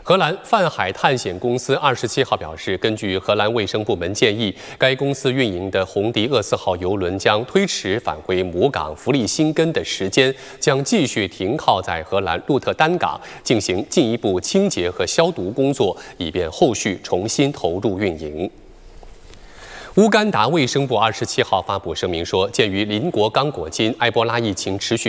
荷兰泛海探险公司27号表示，根据荷兰卫生部门建议，该公司运营的红迪厄斯号邮轮将推迟返回母港弗利辛根的时间，将继续停靠在荷兰鹿特丹港，进行进一步清洁和消毒工作，以便后续重新投入运营。乌干达卫生部27号发布声明说，鉴于邻国刚果金埃博拉疫情持续